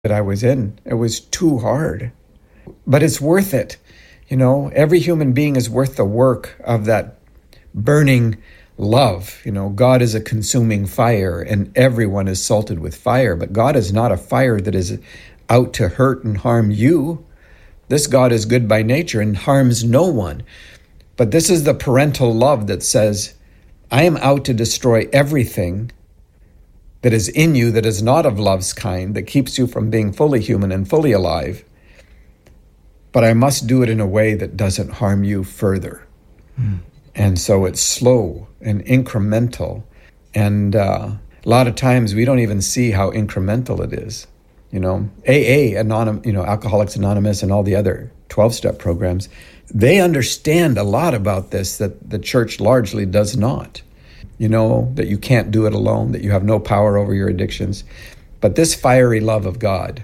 that I was in. It was too hard. But it's worth it. Every human being is worth the work of that burning love. God is a consuming fire, and everyone is salted with fire. But God is not a fire that is out to hurt and harm you. This God is good by nature and harms no one. But this is the parental love that says, I am out to destroy everything that is in you that is not of love's kind, that keeps you from being fully human and fully alive. But I must do it in a way that doesn't harm you further. And so it's slow and incremental. And a lot of times we don't even see how incremental it is. AA, Alcoholics Anonymous, and all the other 12-step programs, they understand a lot about this that the church largely does not. That you can't do it alone, that you have no power over your addictions. But this fiery love of God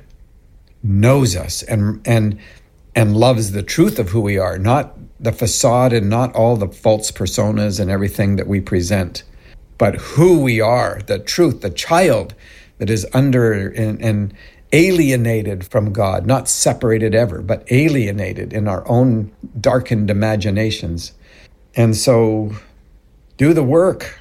knows us and loves the truth of who we are, not the facade and not all the false personas and everything that we present, but who we are, the truth, the child that is under and alienated from God, not separated ever, but alienated in our own darkened imaginations. And so do the work,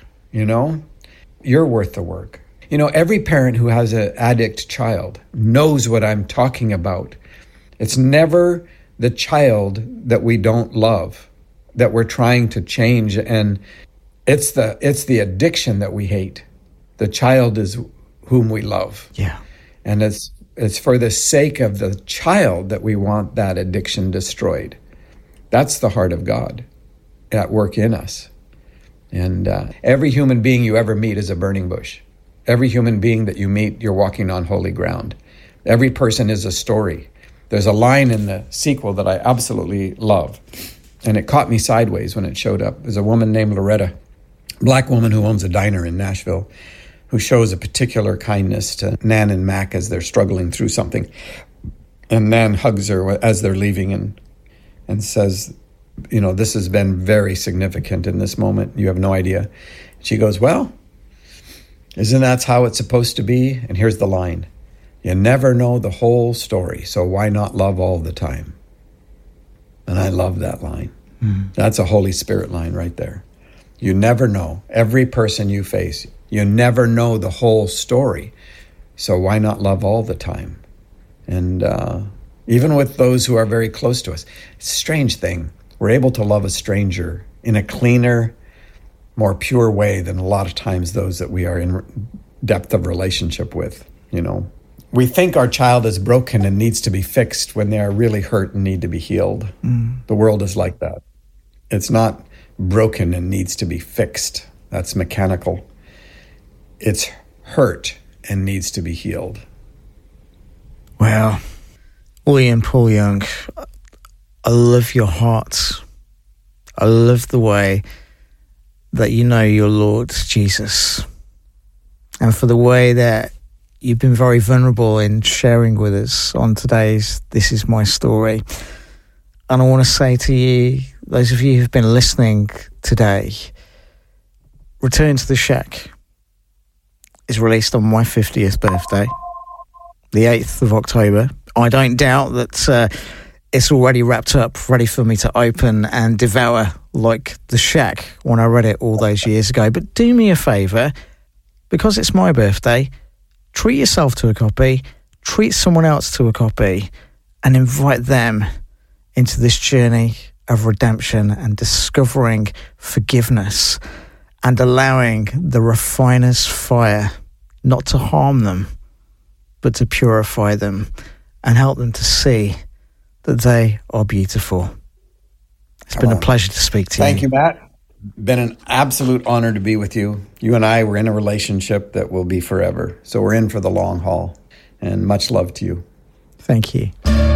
You're worth the work. Every parent who has an addict child knows what I'm talking about. It's never the child that we don't love, that we're trying to change, and it's the addiction that we hate. The child is whom we love. Yeah. And it's for the sake of the child that we want that addiction destroyed. That's the heart of God at work in us. And every human being you ever meet is a burning bush. Every human being that you meet, you're walking on holy ground. Every person is a story. There's a line in the sequel that I absolutely love, and it caught me sideways when it showed up. There's a woman named Loretta, a black woman who owns a diner in Nashville, who shows a particular kindness to Nan and Mac as they're struggling through something. And Nan hugs her as they're leaving and says, this has been very significant in this moment. You have no idea. She goes, well, isn't that how it's supposed to be? And here's the line. You never know the whole story, so why not love all the time? And I love that line. That's a Holy Spirit line right there. You never know. Every person you face, you never know the whole story, so why not love all the time? And even with those who are very close to us, it's a strange thing. We're able to love a stranger in a cleaner, more pure way than a lot of times those that we are in depth of relationship with, We think our child is broken and needs to be fixed when they are really hurt and need to be healed. The world is like that. It's not broken and needs to be fixed. That's mechanical. It's hurt and needs to be healed. Wow. William Paul Young, I love your heart. I love the way that you know your Lord Jesus. And for the way that you've been very vulnerable in sharing with us on today's This Is My Story. And I want to say to you, those of you who've been listening today, Return to the Shack is released on my 50th birthday, the 8th of October. I don't doubt that it's already wrapped up, ready for me to open and devour like The Shack when I read it all those years ago. But do me a favour, because it's my birthday, treat yourself to a copy, treat someone else to a copy, and invite them into this journey of redemption and discovering forgiveness and allowing the refiner's fire not to harm them, but to purify them and help them to see that they are beautiful. It's been a pleasure to speak to you. Thank you, Matt. Been an absolute honor to be with you. You and I were in a relationship that will be forever. So we're in for the long haul. And much love to you. Thank you.